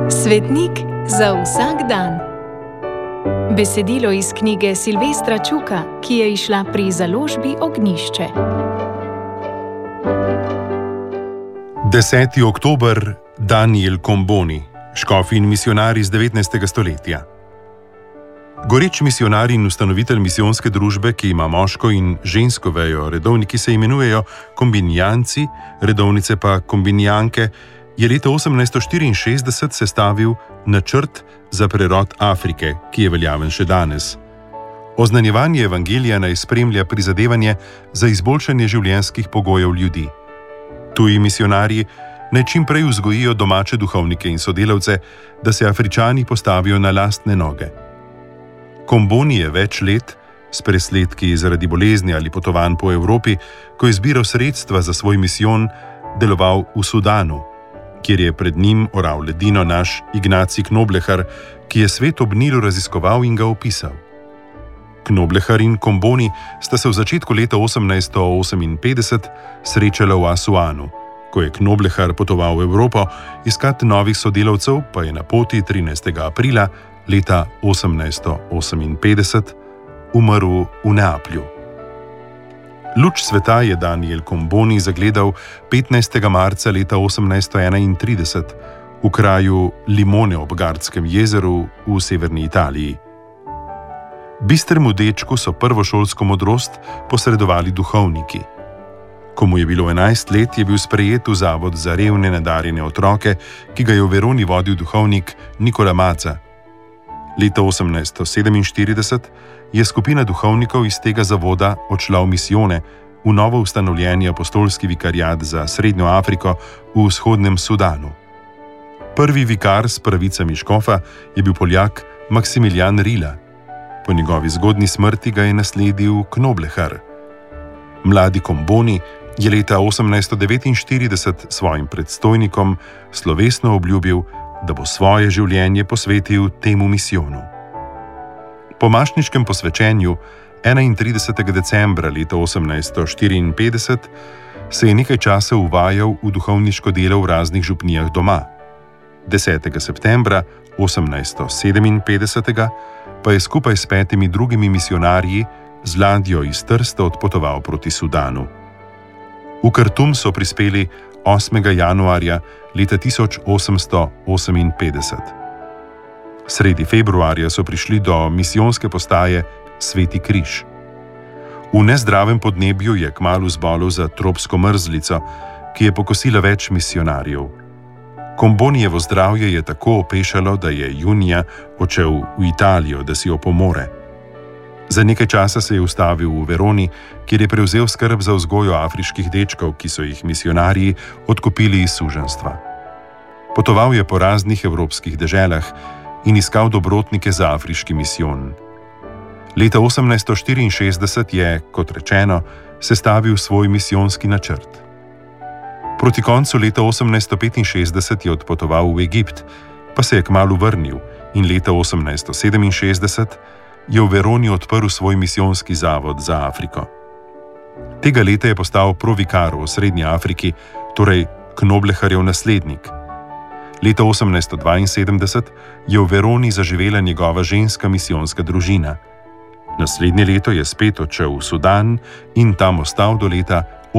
Svetnik za vsak dan. Besedilo iz knjige Silvestra Čuka, ki je izšla pri založbi Ognjišče. 10. oktober, Daniel Comboni, škof in misijonar iz 19. stoletja. Goreč misijonar in ustanovitelj misijonske družbe, ki ima moško in žensko vejo, redovniki se imenujejo kombinijanci, redovnice pa kombinijanke, je leta 1864 sestavil načrt za prerod Afrike, ki je veljaven še danes. Oznanjevanje evangelija naj spremlja prizadevanje za izboljšanje življenjskih pogojev ljudi. Tuji misijonarji naj čim prej vzgojijo domače duhovnike in sodelavce, da se Afričani postavijo na lastne noge. Comboni je več let, s presledki zaradi bolezni ali potovanj po Evropi, ko je zbiral sredstva za svoj misijon, deloval v Sudanu, kjer je pred njim oral ledino naš Ignacij Knoblechar, ki je svet ob Nilu raziskoval in ga opisal. Knoblechar in Comboni sta se v začetku leta 1858 srečala v Asuanu. Ko je Knoblechar potoval v Evropo iskat novih sodelavcev, pa je na poti 13. aprila leta 1858 umrl v Neaplju. Luč sveta je Daniel Comboni zagledal 15. marca leta 1831 v kraju Limone ob Gardskem jezeru v severni Italiji. Bistremu dečku so prvošolsko modrost posredovali duhovniki. Ko mu je bilo 11 let, je bil sprejet v zavod za revne nadarjene otroke, ki ga je v Veroni vodil duhovnik Nikola Maca. Leta 1847 je skupina duhovnikov iz tega zavoda odšla v misijone v novo ustanovljeni apostolski vikariat za Srednjo Afriko v vzhodnem Sudanu. Prvi vikar s pravicami škofa je bil Poljak Maksimilijan Rila. Po njegovi zgodnji smrti ga je nasledil Knoblechar. Mladi Comboni je leta 1849 svojim predstojnikom slovesno obljubil, da bo svoje življenje posvetil temu misijonu. Po mašniškem posvečenju 31. decembra leta 1854 se je nekaj časa uvajal v duhovniško delo v raznih župnijah doma. 10. septembra 1857 pa je skupaj s 5 drugimi misijonarji z ladjo iz Trsta odpotoval proti Sudanu. V Kartum so prispeli 8. januarja leta 1858. Sredi februarja so prišli do misijonske postaje Sveti Križ. V nezdravem podnebju je kmalu zbolel za tropsko mrzlico, ki je pokosila več misijonarjev. Combonijevo zdravje je tako opešalo, da je junija odšel v Italijo, da si opomore. Za nekaj časa se je ustavil v Veroni, kjer je prevzel skrb za vzgojo afriških dečkov, ki so jih misijonarji odkupili iz suženjstva. Potoval je po raznih evropskih deželah in iskal dobrotnike za afriški misijon. Leta 1864 je, kot rečeno, sestavil svoj misijonski načrt. Proti koncu leta 1865 je odpotoval v Egipt, pa se je kmalu vrnil in leta 1867 je v Veroni odprl svoj misijonski zavod za Afriko. Tega leta je postal provikar v Srednji Afriki, torej Knoblecharjev naslednik. Leta 1872 je v Veroni zaživela njegova ženska misijonska družina. Naslednje leto je spet odšel v Sudan in tam ostal do leta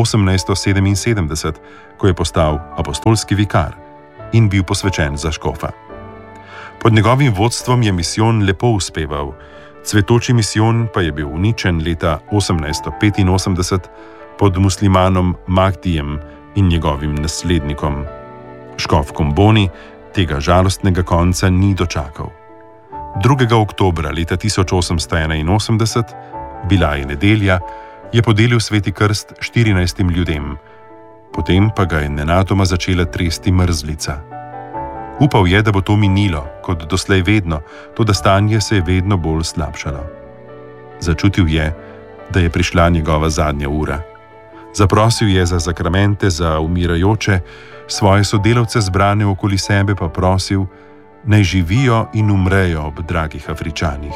1877, ko je postal apostolski vikar in bil posvečen za škofa. Pod njegovim vodstvom je misijon lepo uspeval, cvetoči misijon pa je bil uničen leta 1885 pod muslimanom Mahdijem in njegovim naslednikom. Škof Comboni tega žalostnega konca ni dočakal. 2. oktobra leta 1881, bila je nedelja, je podelil sveti krst 14 ljudem, potem pa ga je nenadoma začela tresti mrzlica. Upal je, da bo to minilo, kot doslej vedno, toda stanje se je vedno bolj slabšalo. Začutil je, da je prišla njegova zadnja ura. Zaprosil je za zakramente za umirajoče, svoje sodelavce zbrane okoli sebe pa prosil, naj živijo in umrejo ob dragih Afričanih.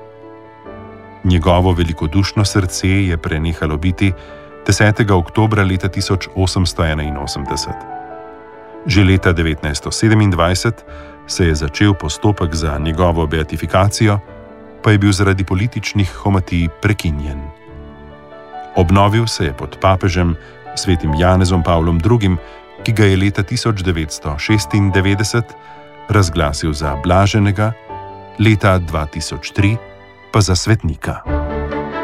Njegovo velikodušno srce je prenehalo biti 10. oktobra leta 1881. Že leta 1927 se je začel postopek za njegovo beatifikacijo, pa je bil zaradi političnih homatij prekinjen. Obnovil se je pod papežem svetim Janezom Pavlom II., ki ga je leta 1996 razglasil za blaženega, leta 2003 pa za svetnika.